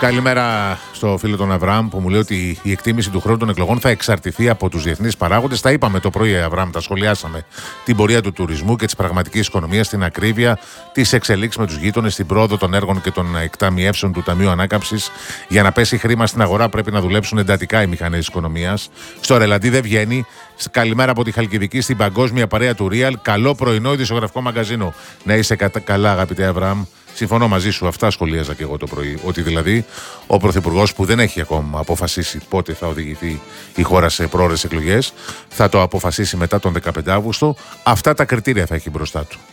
Καλημέρα στο φίλο τον Αβραάμ που μου λέει ότι η εκτίμηση του χρόνου των εκλογών θα εξαρτηθεί από τους διεθνείς παράγοντες. Τα είπαμε το πρωί, Αβραάμ, τα σχολιάσαμε. Την πορεία του τουρισμού και της πραγματικής οικονομίας, την ακρίβεια, τις εξελίξεις με τους γείτονες, την πρόοδο των έργων και των εκταμιεύσεων του Ταμείου Ανάκαμψης. Για να πέσει χρήμα στην αγορά πρέπει να δουλέψουν εντατικά οι μηχανές της οικονομίας. Στο ρελαντί δεν βγαίνει. Καλημέρα από τη Χαλκιδική στην παγκόσμια παρέα του Real. Καλό πρωινό ειδησιογραφικό μαγκαζίνο. Να είσαι καλά, αγαπητέ Αβραάμ. Συμφωνώ μαζί σου, αυτά σχολίαζα και εγώ το πρωί. Ότι δηλαδή ο Πρωθυπουργός που δεν έχει ακόμα αποφασίσει πότε θα οδηγηθεί η χώρα σε πρόορες εκλογές, θα το αποφασίσει μετά τον 15 Αύγουστο. Αυτά τα κριτήρια θα έχει μπροστά του.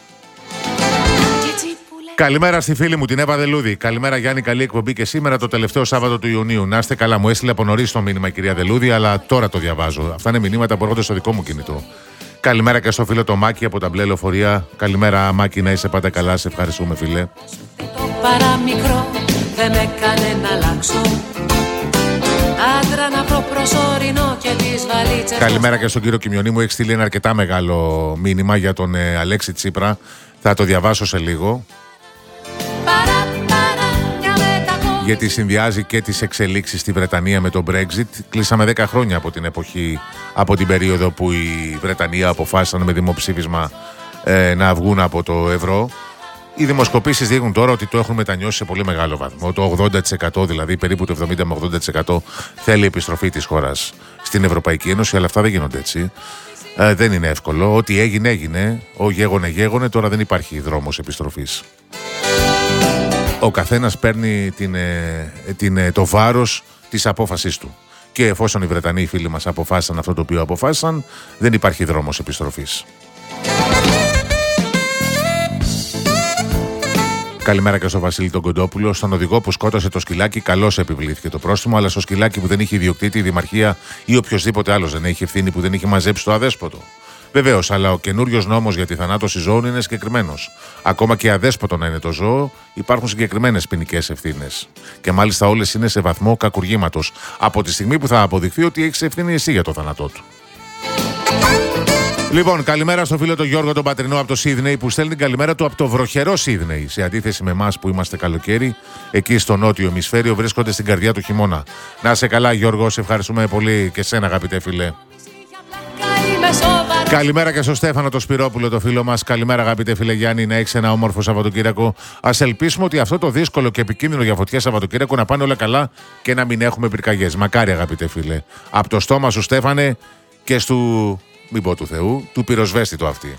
Καλημέρα στη φίλη μου την Εύα Δελούδη. Καλημέρα Γιάννη, καλή εκπομπή και σήμερα το τελευταίο Σάββατο του Ιουνίου. Να είστε καλά, μου έστειλε από νωρίς το μήνυμα η κυρία Δελούδη, αλλά τώρα το διαβάζω. Αυτά είναι μηνύματα που έρχονται στο δικό μου κινητό. Καλημέρα και στο φίλο το Μάκη από τα μπλε λεωφορεία. Καλημέρα Μάκη, να είσαι πάντα καλά, σε ευχαριστούμε φίλε. Το παραμικρό δεν με έκανε να αλλάξω. Άντρα να βρω προσωρινό και τις βαλίτσες. Καλημέρα και στον κύριο Κιμιονί, μου έχει στείλει ένα αρκετά μεγάλο μήνυμα για τον Αλέξη Τσίπρα. Θα το διαβάσω σε λίγο. Γιατί συνδυάζει και τις εξελίξεις στη Βρετανία με το Brexit. Κλείσαμε 10 χρόνια από την εποχή, από την περίοδο που η Βρετανία αποφάσισαν με δημοψήφισμα να βγουν από το ευρώ. Οι δημοσκοπήσεις δείχνουν τώρα ότι το έχουν μετανιώσει σε πολύ μεγάλο βαθμό. Το 80%, δηλαδή περίπου το 70 με 80% θέλει επιστροφή της χώρας στην Ευρωπαϊκή Ένωση, αλλά αυτά δεν γίνονται έτσι. Δεν είναι εύκολο. Ό,τι έγινε, έγινε. Ο γέγονε, τώρα δεν υπάρχει δρόμος επιστροφής. Ο καθένας παίρνει το βάρος της απόφασής του. Και εφόσον οι Βρετανοί φίλοι μας αποφάσισαν αυτό το οποίο αποφάσισαν, δεν υπάρχει δρόμος επιστροφής. Καλημέρα και στο Βασίλη τον Κοντόπουλο. Στον οδηγό που σκότωσε το σκυλάκι, καλώς επιβλήθηκε το πρόστιμο, αλλά στο σκυλάκι που δεν είχε ιδιοκτήτη, η Δημαρχία ή οποιοδήποτε άλλος δεν έχει ευθύνη που δεν είχε μαζέψει το αδέσποτο. Βεβαίως, αλλά ο καινούριος νόμος για τη θανάτωση ζώων είναι συγκεκριμένος. Ακόμα και αδέσποτο να είναι το ζώο, υπάρχουν συγκεκριμένες ποινικές ευθύνες. Και μάλιστα όλες είναι σε βαθμό κακουργήματος. Από τη στιγμή που θα αποδειχθεί ότι έχεις ευθύνη εσύ για το θάνατό του. Λοιπόν, καλημέρα στο φίλο τον Γιώργο τον Πατρινό από το Σίδνεϊ που στέλνει την καλημέρα του από το βροχερό Σίδνεϊ. Σε αντίθεση με εμάς που είμαστε καλοκαίρι, εκεί στο νότιο ημισφαίριο βρίσκονται στην καρδιά του χειμώνα. Να είσαι καλά, Γιώργο, σε ευχαριστούμε πολύ και σένα, αγαπητέ φίλε. Καλημέρα και στο Στέφανο το Σπυρόπουλο, το φίλο μας. Καλημέρα, αγαπητέ φίλε Γιάννη, να έχεις ένα όμορφο Σαββατοκύριακο. Ας ελπίσουμε ότι αυτό το δύσκολο και επικίνδυνο για φωτιά Σαββατοκύριακο να πάνε όλα καλά και να μην έχουμε πυρκαγιές. Μακάρι, αγαπητέ φίλε. Από το στόμα σου, Στέφανε, και στου, μην πω του Θεού, του πυροσβέστη αυτή.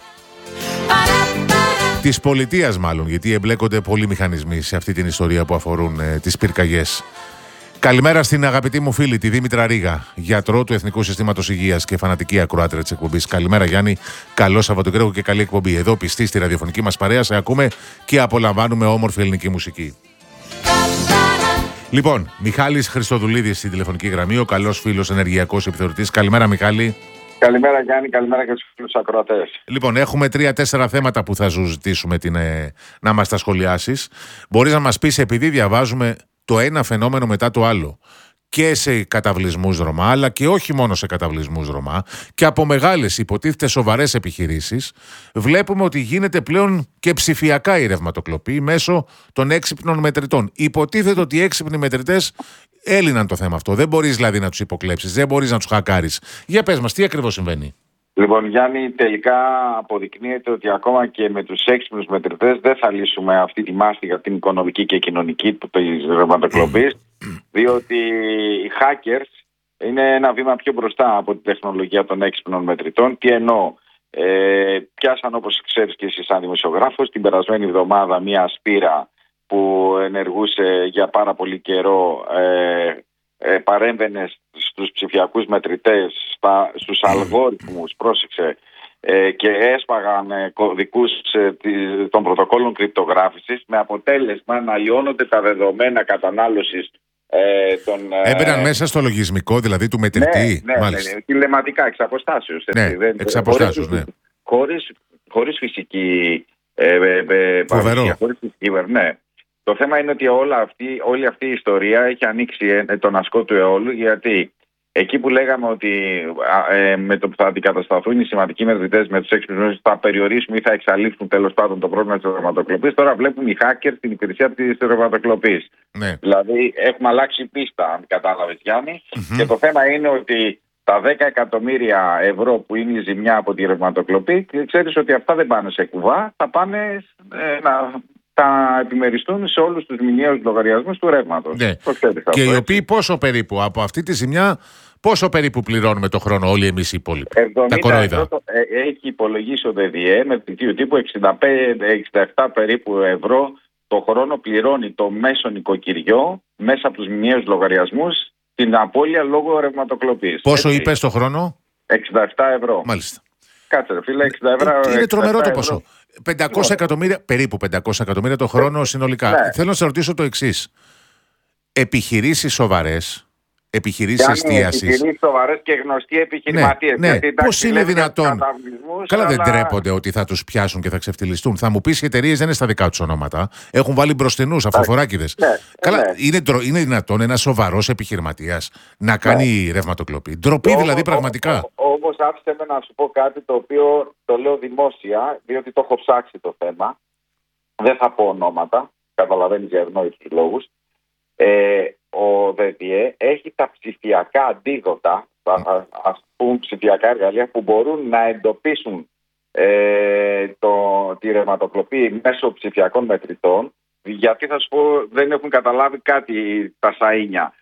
Της πολιτείας μάλλον, γιατί εμπλέκονται πολλοί μηχανισμοί σε αυτή την ιστορία που αφορούν τις πυρκαγιές. Καλημέρα στην αγαπητή μου φίλη, τη Δήμητρα Ρίγα, γιατρό του Εθνικού Συστήματος Υγείας και φανατική ακροάτρια της εκπομπής. Καλημέρα, Γιάννη. Καλό Σαββατοκύριακο και καλή εκπομπή. Εδώ πιστή στη ραδιοφωνική μας παρέα, σε ακούμε και απολαμβάνουμε όμορφη ελληνική μουσική. Λοιπόν, Μιχάλης Χριστοδουλίδης στην τηλεφωνική γραμμή, ο καλός φίλος ενεργειακός επιθεωρητής. Καλημέρα, Μιχάλη. Καλημέρα, Γιάννη. Καλημέρα και στους φίλους ακροατές. Λοιπόν, έχουμε 3-4 θέματα που θα σου ζητήσουμε να μας τα σχολιάσεις. Μπορείς να μας πεις, επειδή διαβάζουμε το ένα φαινόμενο μετά το άλλο και σε καταβλισμούς Ρωμά, αλλά και όχι μόνο σε καταβλισμούς Ρωμά, και από μεγάλες υποτίθεται σοβαρές επιχειρήσεις, βλέπουμε ότι γίνεται πλέον και ψηφιακά η ρευματοκλοπή μέσω των έξυπνων μετρητών. Υποτίθεται ότι οι έξυπνοι μετρητές έλυναν το θέμα αυτό. Δεν μπορείς δηλαδή να τους υποκλέψεις, δεν μπορείς να τους χακάρεις. Για πες μας, τι ακριβώς συμβαίνει? Λοιπόν, Γιάννη, τελικά αποδεικνύεται ότι ακόμα και με τους έξυπνους μετρητές δεν θα λύσουμε αυτή τη μάστιγα την οικονομική και κοινωνική της ρευματοκλοπής, διότι οι hackers είναι ένα βήμα πιο μπροστά από τη τεχνολογία των έξυπνων μετρητών. Τι εννοώ? Πιάσαν, όπως ξέρεις και εσύ σαν δημοσιογράφος, την περασμένη εβδομάδα μια σπήρα που ενεργούσε για πάρα πολύ καιρό, παρέμβαινε στους ψηφιακούς μετρητές, στους αλγόριθμους, πρόσεξε, και έσπαγαν κωδικούς των πρωτοκόλων κρυπτογράφησης, με αποτέλεσμα να λιώνονται τα δεδομένα κατανάλωσης των... Έμπαιναν μέσα στο λογισμικό, δηλαδή του μετρητή. Ναι, τηλεματικά, εξ αποστάσεως. Εξ αποστάσεως, ναι. Χωρίς φυσική παρουσία, χωρίς φυσική, ναι. Το θέμα είναι ότι όλη αυτή η ιστορία έχει ανοίξει τον ασκό του αιώλου, γιατί εκεί που λέγαμε ότι με το που θα αντικατασταθούν οι σημαντικοί μετρητές με τους έξυπνους θα περιορίσουν ή θα εξαλείψουν τέλος πάντων το πρόβλημα της ρευματοκλοπής, τώρα βλέπουν οι hackers την υπηρεσία της ρευματοκλοπής. Ναι. Δηλαδή έχουμε αλλάξει πίστα, αν κατάλαβες, Γιάννη, και το θέμα είναι ότι τα 10 εκατομμύρια ευρώ που είναι η ζημιά από τη ρευματοκλοπή, ξέρεις ότι αυτά δεν πάνε σε κουβά, θα πάνε θα επιμεριστούν σε όλους τους μηνιαίους λογαριασμούς του ρεύματος. Ναι. Και οι οποίοι πόσο περίπου από αυτή τη ζημιά, πόσο περίπου πληρώνουμε το χρόνο όλοι εμείς οι υπόλοιποι? 70 έχει υπολογίσει ο ΔΔΕ με πτυχίο τύπου 65-67 περίπου ευρώ το χρόνο πληρώνει το μέσο νοικοκυριό μέσα από τους μηνιαίους λογαριασμούς την απώλεια λόγω ρευματοκλοπής. Πόσο είπες το χρόνο? 67 ευρώ. Μάλιστα. Κάτσε ρε φίλε, 60 ευρώ. Είναι τρομερό το ποσό. 500 εκατομμύρια, περίπου 500 εκατομμύρια το χρόνο συνολικά. Ναι. Θέλω να σε ρωτήσω το εξής. Επιχειρήσεις σοβαρές, επιχειρήσεις εστίασης. Επιχειρήσεις σοβαρές και γνωστοί επιχειρηματίες. Ναι, πώς είναι δυνατόν? Καλά, δεν τρέπονται ότι θα τους πιάσουν και θα ξεφτυλιστούν. Θα μου πεις οι εταιρείες δεν είναι στα δικά τους ονόματα. Έχουν βάλει μπροστινούς αυτοφοράκηδες. Καλά, είναι δυνατόν ένας σοβαρός επιχειρηματίας να κάνει ρευματοκλοπή? Ντροπή δηλαδή πραγματικά. Όμως άφησε με να σου πω κάτι το οποίο το λέω δημόσια, διότι το έχω ψάξει το θέμα. Δεν θα πω ονόματα, καταλαβαίνεις για ευνόητους λόγους. Ο ΔΔΕ έχει τα ψηφιακά αντίδοτα, ας πούμε ψηφιακά εργαλεία που μπορούν να εντοπίσουν τη ρευματοκλοπή μέσω ψηφιακών μετρητών, γιατί θα σου πω δεν έχουν καταλάβει κάτι τα σαΐνια.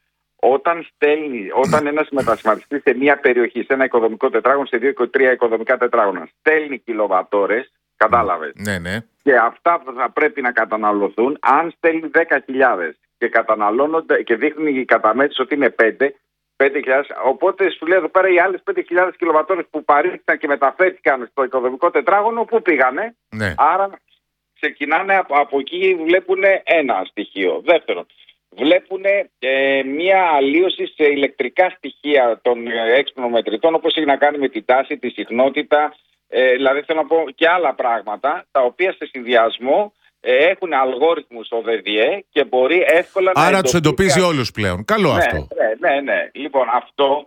Όταν ένας μετασχηματιστής σε μια περιοχή, σε ένα οικοδομικό τετράγωνο, σε 2-3 οικοδομικά τετράγωνα, στέλνει κιλοβατόρες, κατάλαβες, ναι. Και αυτά θα πρέπει να καταναλωθούν. Αν στέλνει 10.000 και καταναλώνονται και δείχνει η καταμέτρηση ότι είναι 5.000, οπότε σου λέει εδώ πέρα οι άλλες 5.000 κιλοβατόρες που παρήχθηκαν και μεταφέρθηκαν στο οικοδομικό τετράγωνο, πού πήγανε? Ναι. Άρα ξεκινάνε από εκεί, βλέπουν ένα στοιχείο. Δεύτερον, βλέπουν μία αλλίωση σε ηλεκτρικά στοιχεία των έξυπνων μετρητών, όπως έχει να κάνει με την τάση, τη συχνότητα, δηλαδή θέλω να πω και άλλα πράγματα, τα οποία σε συνδυασμό έχουν αλγόριθμους ο ΔΔΕ και μπορεί εύκολα να... Άρα τους εντοπίζει όλους πλέον. Καλό αυτό. Ναι. Λοιπόν, αυτό...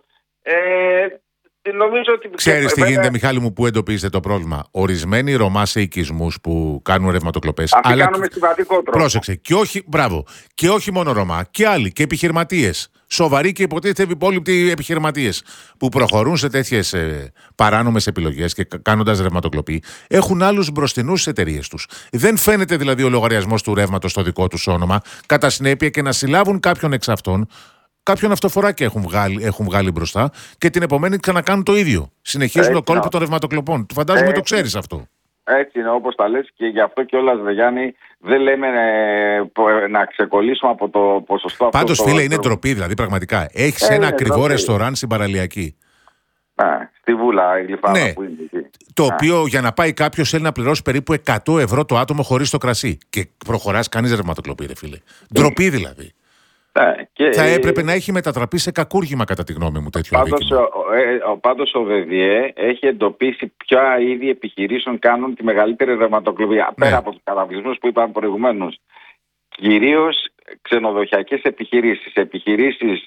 νομίζω ότι... Ξέρεις τι γίνεται, Μιχάλη μου, που εντοπίζετε το πρόβλημα? Ορισμένοι Ρωμά σε οικισμούς που κάνουν ρευματοκλοπές. Αυτοί κάνουμε συμβατικό τρόπο. Πρόσεξε. Και όχι μόνο Ρωμά, και άλλοι, και επιχειρηματίες. Σοβαροί και υποτίθεται υπόλοιποι επιχειρηματίες που προχωρούν σε τέτοιες παράνομες επιλογές και κάνοντας ρευματοκλοπή, έχουν άλλους μπροστινούς στις εταιρείες τους. Δεν φαίνεται δηλαδή ο λογαριασμός του ρεύματος στο δικό τους όνομα, κατά συνέπεια και να συλλάβουν κάποιον εξ αυτών. Κάποιον αυτοφοράκι έχουν βγάλει μπροστά και την επομένη ξανακάνουν το ίδιο. Συνεχίζουν το κόλπο των ρευματοκλοπών. Φαντάζομαι το ξέρεις αυτό. Έτσι είναι όπως τα λες και γι' αυτό κιόλας, Γιάννη, δεν λέμε να ξεκολλήσουμε από το ποσοστό αυτό. Πάντως, φίλε, είναι ντροπή δηλαδή πραγματικά. Έχεις ένα ακριβό ρεστοράν στην παραλιακή. Στη Βούλα, η Γλυφάδα που είναι εκεί. Το οποίο για να πάει κάποιος θέλει να πληρώσει περίπου 100 ευρώ το άτομο χωρίς το κρασί. Και προχωράς, κάνεις ρευματοκλοπή, ρε φίλε. Ντροπή δηλαδή. Θα έπρεπε να έχει μετατραπεί σε κακούργημα, κατά τη γνώμη μου, τέτοιο αδίκημα. Πάντως ο ΔΔΕ έχει εντοπίσει ποια είδη επιχειρήσεων κάνουν τη μεγαλύτερη ρευματοκλοπή. Πέρα από τους καταβλισμούς που είπαμε προηγουμένως. Κυρίως ξενοδοχειακές επιχειρήσεις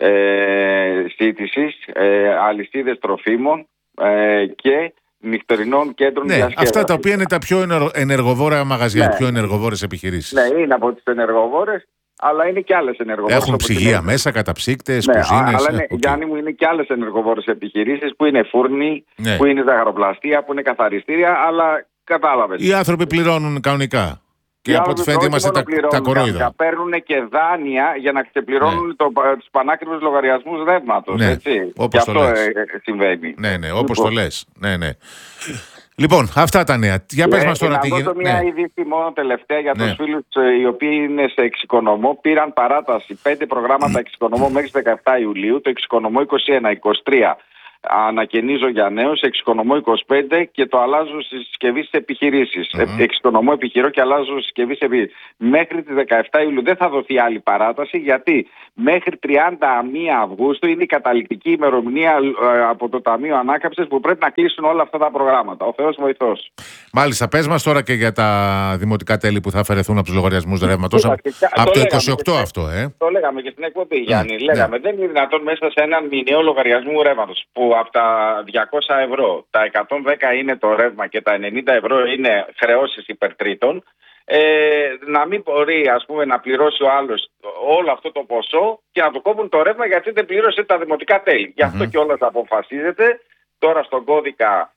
σύντησης, αλυσίδες τροφίμων και νυχτερινών κέντρων διασκέδασης. Αυτά τα οποία είναι τα πιο ενεργοβόρα μαγαζιά, πιο ενεργοβόρες επιχειρήσεις. Ναι, είναι από τις ενεργοβόρες. Αλλά είναι και άλλες ενεργοβόρες. Έχουν ψυγεία μέσα, καταψύκτες, κουζίνες. Αλλά Γιάννη μου, είναι και άλλες ενεργοβόρες επιχειρήσεις που είναι φούρνοι, που είναι ζαχαροπλαστεία, που είναι καθαριστήρια, αλλά κατάλαβες. Οι άνθρωποι πληρώνουν κανονικά. Και από ό,τι φαίνεται είμαστε τα κορόιδα. Παίρνουν και δάνεια για να ξεπληρώνουν τους πανάκριβους λογαριασμούς ρεύματος. Ναι, όπως το λες. Συμβαίνει. Ναι, όπως το λες. Ναι. Λοιπόν, αυτά τα νέα. Για πες μας τώρα τι γίνεται. Να δώσω μια είδηση μόνο τελευταία για τους φίλους οι οποίοι είναι σε εξοικονομώ. Πήραν παράταση 5 προγράμματα εξοικονομώ μέχρι 17 Ιουλίου. Το εξοικονομώ 21, 23, ανακαινίζω για νέους, εξοικονομώ 25 και το αλλάζω στη συσκευή στις επιχειρήσεις. Εξοικονομώ, επιχειρώ και αλλάζω συσκευή σε επιχειρήσεις. Μέχρι τις 17 Ιουλίου δεν θα δοθεί άλλη παράταση, γιατί μέχρι 31 Αυγούστου είναι η καταληκτική ημερομηνία από το Ταμείο Ανάκαμψης που πρέπει να κλείσουν όλα αυτά τα προγράμματα. Ο Θεός βοηθός. Μάλιστα, πες μας τώρα και για τα δημοτικά τέλη που θα αφαιρεθούν από τους λογαριασμούς ρεύματος. Από το 28 αυτό, Το λέγαμε και στην εκπομπή, Γιάννη. Λέγαμε, δεν είναι δυνατόν μέσα σε έναν μηνιαίο λογαριασμό ρεύματος που από τα 200 ευρώ τα 110 είναι το ρεύμα και τα 90 ευρώ είναι χρεώσεις υπερτρίτων, να μην μπορεί, ας πούμε, να πληρώσει ο άλλος όλο αυτό το ποσό και να του κόβουν το ρεύμα γιατί δεν πλήρωσε τα δημοτικά τέλη. Γι' αυτό και όλα αποφασίζεται τώρα στον κώδικα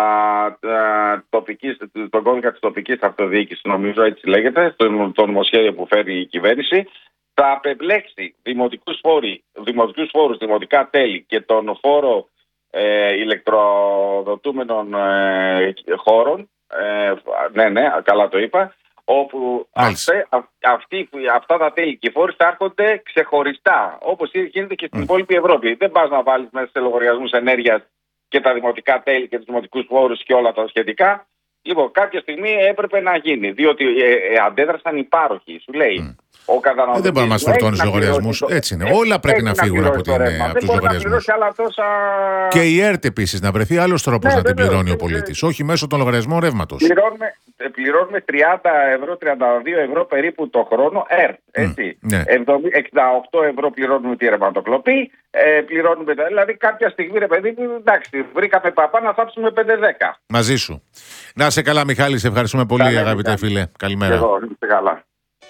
τον κώδικα της τοπικής αυτοδιοίκησης, νομίζω έτσι λέγεται, το νομοσχέδιο που φέρει η κυβέρνηση, θα απεμπλέξει δημοτικούς φόρους, δημοτικά τέλη και τον φόρο ηλεκτροδοτούμενων χώρων, ναι, καλά το είπα, όπου αυτά τα τέλη και οι φόροι θα έρχονται ξεχωριστά, όπως γίνεται και στην υπόλοιπη Ευρώπη. Δεν πας να βάλεις μέσα σε λογαριασμούς ενέργειας και τα δημοτικά τέλη και τους δημοτικούς φόρους και όλα τα σχετικά. Λοιπόν, κάποια στιγμή έπρεπε να γίνει, διότι αντέδρασαν οι πάροχοι. Σου λέει, ο καταναλωτής δεν μπορεί να μας φορτώνει λογαριασμούς. Έτσι είναι. Όλα πρέπει να φύγουν από τους λογαριασμούς. Και η ΕΡΤ επίσης να βρεθεί άλλος τρόπος να την πληρώνει ο πολίτης, όχι μέσω των λογαριασμών ρεύματος. Πληρώνουμε 30 ευρώ, 32 ευρώ περίπου το χρόνο ΕΡΤ. Έτσι. 68 ευρώ πληρώνουμε τη ρευματοκλοπή. Πληρώνουμε, δηλαδή κάποια στιγμή, ρε παιδί μου, εντάξει, βρήκαμε παπά να θάψουμε 5-10. Μαζί σου. Να σε καλά, Μιχάλη, σε ευχαριστούμε πολύ, αγαπητέ φίλε. Καλημέρα. Εγώ, είστε καλά.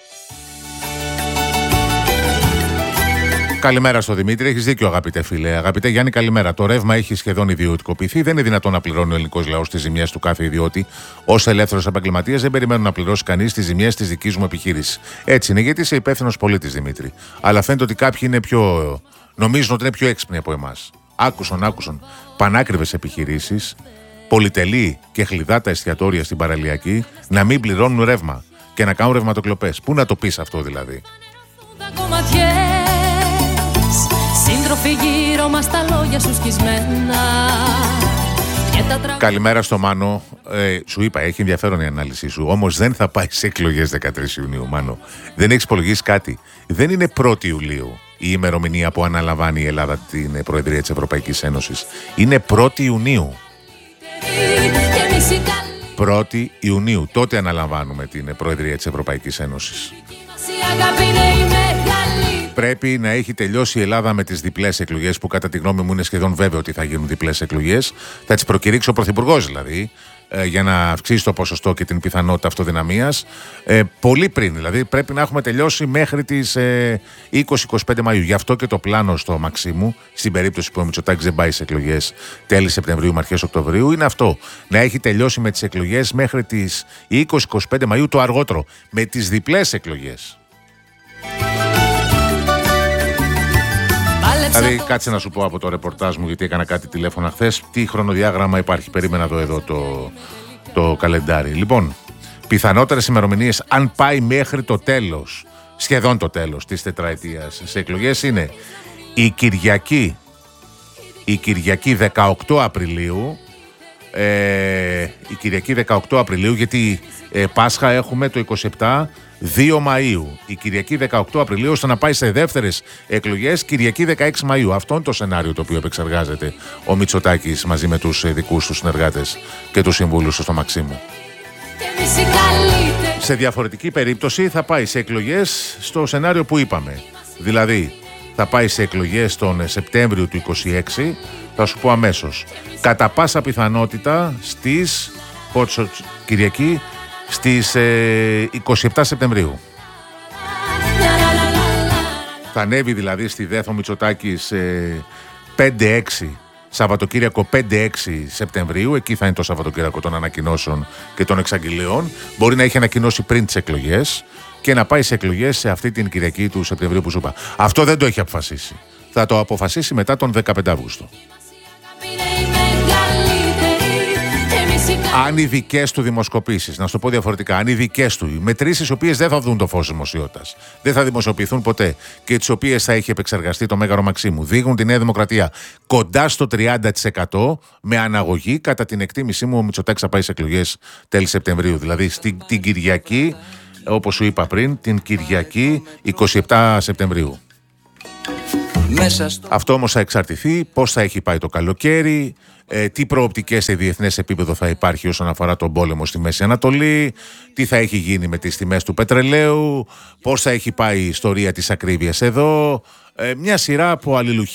Καλημέρα στο Δημήτρη. Έχεις δίκιο, αγαπητέ φίλε. Αγαπητέ Γιάννη, καλημέρα. Το ρεύμα έχει σχεδόν ιδιωτικοποιηθεί. Δεν είναι δυνατόν να πληρώνει ο ελληνικός λαός τις ζημιές του κάθε ιδιώτη. Ως ελεύθερος επαγγελματίας δεν περιμένουν να πληρώσει κανείς τις ζημιές της δικής μου επιχείρησης. Έτσι είναι, γιατί είσαι υπεύθυνος πολίτης, Δημήτρη. Αλλά φαίνεται ότι κάποιοι είναι νομίζουν ότι είναι πιο έξυπνοι από εμάς. Άκουσον. Πανάκριβες επιχειρήσεις, πολυτελή και χλιδάτα εστιατόρια στην παραλιακή να μην πληρώνουν ρεύμα και να κάνουν ρευματοκλοπές. Πού να το πεις αυτό δηλαδή? Σύντροφοι γύρω μας τα λόγια σου σκισμένα. Καλημέρα στο Μάνο. Σου είπα, έχει ενδιαφέρον η ανάλυση σου. Όμως δεν θα πάει σε εκλογές 13 Ιουνίου, Μάνο. Δεν έχεις υπολογίσει κάτι. Δεν είναι 1η Ιουλίου η ημερομηνία που αναλαμβάνει η Ελλάδα την Προεδρία της Ευρωπαϊκής Ένωσης. Είναι 1η Ιουνίου. 1η Ιουνίου. Τότε αναλαμβάνουμε την Προεδρία της Ευρωπαϊκής Ένωσης. Πρέπει να έχει τελειώσει η Ελλάδα με τις διπλές εκλογές, που κατά τη γνώμη μου είναι σχεδόν βέβαιο ότι θα γίνουν διπλές εκλογές. Θα τις προκηρύξει ο Πρωθυπουργός δηλαδή, για να αυξήσει το ποσοστό και την πιθανότητα αυτοδυναμίας. Πολύ πριν, δηλαδή πρέπει να έχουμε τελειώσει μέχρι τις 20-25 Μαΐου. Γι' αυτό και το πλάνο στο Μαξίμου, στην περίπτωση που ο Μητσοτάκης δεν πάει σε εκλογές τέλη Σεπτεμβρίου με αρχές Οκτωβρίου, είναι αυτό. Να έχει τελειώσει με τις εκλογές μέχρι τις 20-25 Μαΐου το αργότερο. Με τις διπλές εκλογές. Δηλαδή, κάτσε να σου πω από το ρεπορτάζ μου, γιατί έκανα κάτι τηλέφωνα χθες, τι χρονοδιάγραμμα υπάρχει. Περίμενα εδώ το καλεντάρι. Λοιπόν, πιθανότερες ημερομηνίες, αν πάει μέχρι το τέλος, σχεδόν το τέλος της τετραετίας σε εκλογές, είναι η Κυριακή 18 Απριλίου. Η Κυριακή 18 Απριλίου, γιατί Πάσχα έχουμε το 27, 2 Μαΐου. Η Κυριακή 18 Απριλίου, ώστε να πάει σε δεύτερες εκλογές Κυριακή 16 Μαΐου. Αυτό είναι το σενάριο το οποίο επεξεργάζεται ο Μητσοτάκης μαζί με τους δικούς του συνεργάτες και τους συμβούλους στο Μαξίμου. Σε διαφορετική περίπτωση θα πάει σε εκλογές στο σενάριο που είπαμε. Δηλαδή θα πάει σε εκλογές τον Σεπτέμβριο του 26, θα σου πω αμέσως. Κατά πάσα πιθανότητα στις Κυριακή στις 27 Σεπτεμβρίου. Θα ανέβει δηλαδή στη Δέθο Μητσοτάκης 5-6, Σαββατοκύριακο 5-6 Σεπτεμβρίου. Εκεί θα είναι το Σαββατοκύριακο των ανακοινώσεων και των εξαγγελιών. Μπορεί να έχει ανακοινώσει πριν τις εκλογές και να πάει σε εκλογές σε αυτή την Κυριακή του Σεπτεμβρίου που σου είπα. Αυτό δεν το έχει αποφασίσει. Θα το αποφασίσει μετά τον 15 Αύγουστο. Αν οι δικές του δημοσκοπήσεις, να σου το πω διαφορετικά, αν οι δικές του μετρήσεις, οι οποίες δεν θα δουν το φως δημοσιότητας, δεν θα δημοσιοποιηθούν ποτέ και τις οποίες θα έχει επεξεργαστεί το Μέγαρο Μαξίμου, δείχνουν τη Νέα Δημοκρατία κοντά στο 30%, με αναγωγή, κατά την εκτίμησή μου, ο Μητσοτάκης θα πάει σε εκλογές τέλη Σεπτεμβρίου. Δηλαδή την Κυριακή, όπως σου είπα πριν, την Κυριακή 27 Σεπτεμβρίου. Αυτό όμως θα εξαρτηθεί πώς θα έχει πάει το καλοκαίρι, τι προοπτικές σε διεθνές επίπεδο θα υπάρχει όσον αφορά τον πόλεμο στη Μέση Ανατολή, τι θα έχει γίνει με τις τιμές του πετρελαίου, πώς θα έχει πάει η ιστορία της ακρίβειας εδώ, μια σειρά από αλληλουχίες.